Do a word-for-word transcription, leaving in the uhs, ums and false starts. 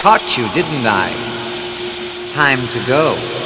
caught you, didn't I? It's time to go.